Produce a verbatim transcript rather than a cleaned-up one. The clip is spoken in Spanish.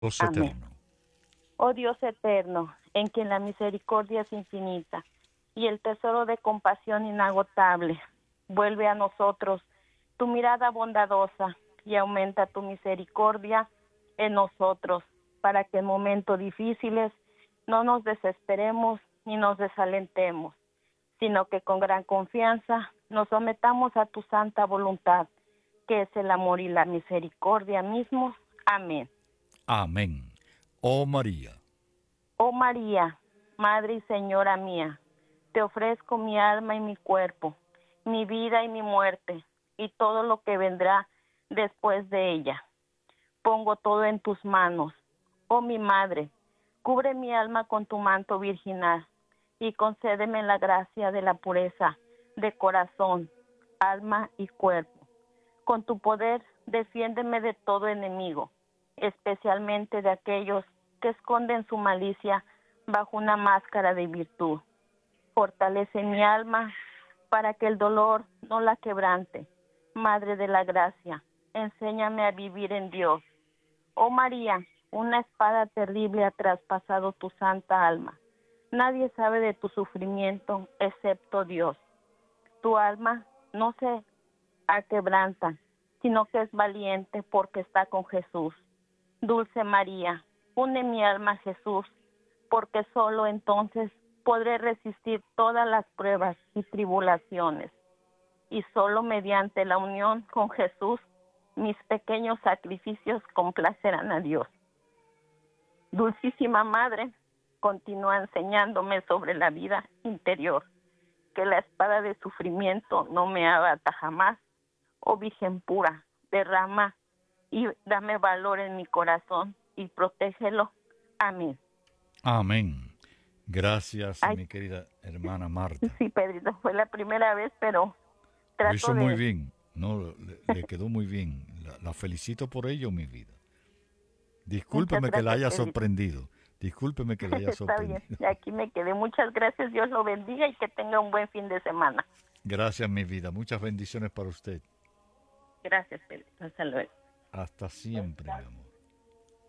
Dios Amén. eterno. Oh Dios eterno, en quien la misericordia es infinita y el tesoro de compasión inagotable, vuelve a nosotros tu mirada bondadosa y aumenta tu misericordia en nosotros, para que en momentos difíciles no nos desesperemos ni nos desalentemos, sino que con gran confianza nos sometamos a tu santa voluntad, que es el amor y la misericordia mismos. Amén. Amén. Oh María, Oh María, Madre y Señora mía, te ofrezco mi alma y mi cuerpo, mi vida y mi muerte, y todo lo que vendrá después de ella. Pongo todo en tus manos. Oh mi Madre, cubre mi alma con tu manto virginal, y concédeme la gracia de la pureza de corazón, alma y cuerpo. Con tu poder, defiéndeme de todo enemigo, especialmente de aquellos que esconden su malicia bajo una máscara de virtud. Fortalece mi alma para que el dolor no la quebrante. Madre de la gracia, enséñame a vivir en Dios. Oh María, una espada terrible ha traspasado tu santa alma. Nadie sabe de tu sufrimiento excepto Dios. Tu alma no se aquebranta, sino que es valiente porque está con Jesús. Dulce María, une mi alma a Jesús, porque solo entonces podré resistir todas las pruebas y tribulaciones. Y solo mediante la unión con Jesús, mis pequeños sacrificios complacerán a Dios. Dulcísima Madre, continúa enseñándome sobre la vida interior, que la espada de sufrimiento no me abata jamás. Oh Virgen pura, derrama y dame valor en mi corazón y protégelo. Amén. amén. Gracias, Ay, mi querida hermana Marta. sí, Pedrito, fue la primera vez, pero Lo trato hizo muy de... bien, no, le, le quedó muy bien. La, la felicito por ello, mi vida. Muchas Discúlpeme que la gracias, haya Pedrito. sorprendido. Discúlpeme que la haya Está bien, sorprendido. aquí me quedé. Muchas gracias, Dios lo bendiga y que tenga un buen fin de semana. Gracias, mi vida. Muchas bendiciones para usted. Gracias, Pedrito. Hasta luego. Hasta siempre, mi amor.